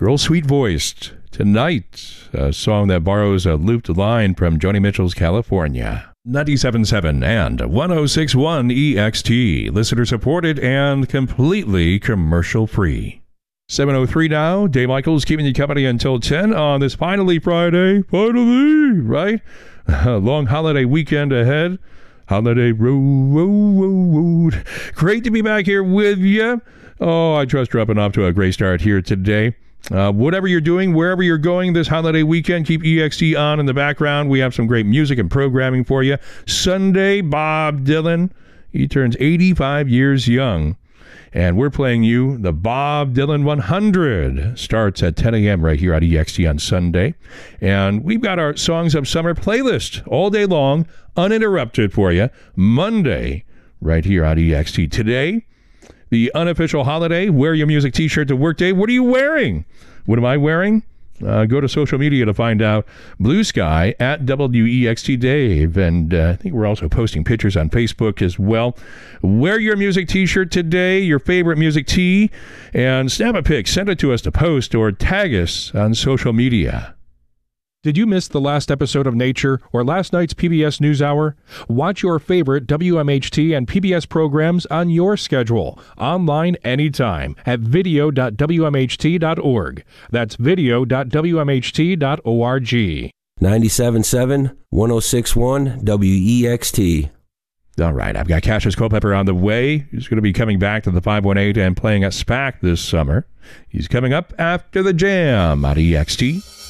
Girl Sweet Voiced. Tonight, a song that borrows a looped line from Joni Mitchell's California. 97.7 and 106.1 EXT. Listener supported and completely commercial free. 7:03 now. Dave Michaels keeping you company until 10 on this finally Friday. Finally, right? Long holiday weekend ahead. Holiday road. Great to be back here with you. Oh, I trust you're up and off to a great start here today. Whatever you're doing, wherever you're going this holiday weekend, keep EXT on in the background. We have some great music and programming for you. Sunday, Bob Dylan. He turns 85 years young. And we're playing you the Bob Dylan 100. Starts at 10 a.m. right here on EXT on Sunday. And we've got our Songs of Summer playlist all day long, uninterrupted for you. Monday, right here on EXT. Today, the unofficial holiday, wear your music t-shirt to work day. What are you wearing? What am I wearing? Go to social media to find out. Blue Sky at WEXT Dave. And I think we're also posting pictures on Facebook as well. Wear your music t-shirt today, your favorite music tee, and snap a pic. Send it to us to post or tag us on social media. Did you miss the last episode of Nature or last night's PBS NewsHour? Watch your favorite WMHT and PBS programs on your schedule, online anytime at video.wmht.org. That's video.wmht.org. 97.7, 106.1, WEXT. All right, I've got Cassius Culpepper on the way. He's going to be coming back to the 518 and playing at SPAC this summer. He's coming up after the jam on EXT.